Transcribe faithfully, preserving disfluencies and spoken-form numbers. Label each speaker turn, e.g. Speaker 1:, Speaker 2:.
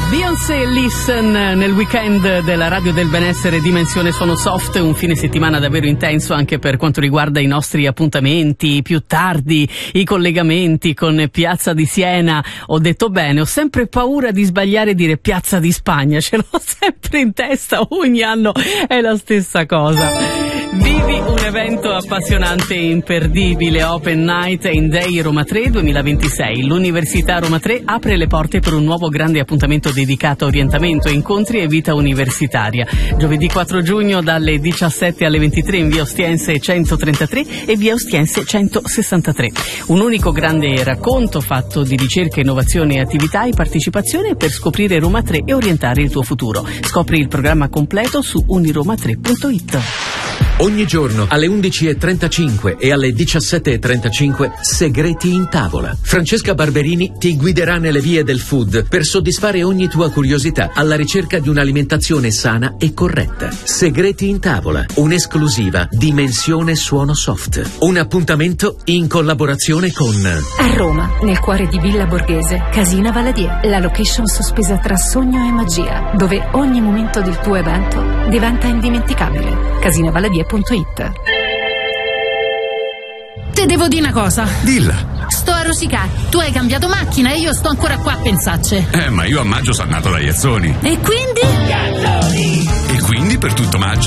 Speaker 1: Beyoncé Listen nel weekend della Radio del Benessere Dimensione Suono Soft, un fine settimana davvero intenso anche per quanto riguarda i nostri appuntamenti più tardi, i collegamenti con Piazza di Siena. Ho detto bene, ho sempre paura di sbagliare e dire Piazza di Spagna, ce l'ho sempre in testa, ogni anno è la stessa cosa. Vivi un evento appassionante e imperdibile, Open Night and Day Roma tre duemilaventisei. L'Università Roma tre apre le porte per un nuovo grande appuntamento dedicato a orientamento, incontri e vita universitaria. Giovedì quattro giugno dalle diciassette alle ventitré in via Ostiense centotrentatré e via Ostiense centosessantatré. Un unico grande racconto fatto di ricerca, innovazione e attività e partecipazione per scoprire Roma tre e orientare il tuo futuro. Scopri il programma completo su uniroma tre punto it.
Speaker 2: Ogni giorno alle undici e trentacinque e alle diciassette e trentacinque Segreti in tavola. Francesca Barberini ti guiderà nelle vie del food per soddisfare ogni tua curiosità alla ricerca di un'alimentazione sana e corretta. Segreti in tavola, un'esclusiva Dimensione Suono Soft. Un appuntamento in collaborazione con
Speaker 3: a Roma, nel cuore di Villa Borghese, Casina Valadier, la location sospesa tra sogno e magia, dove ogni momento del tuo evento diventa indimenticabile. casina valadier punto it.
Speaker 4: Te devo dire una cosa.
Speaker 5: Dilla.
Speaker 4: Sto a rosicare. Tu hai cambiato macchina e io sto ancora qua a pensarci.
Speaker 5: Eh, ma io a maggio sono nato da Iazzoni.
Speaker 4: E quindi?
Speaker 5: E quindi per tutto maggio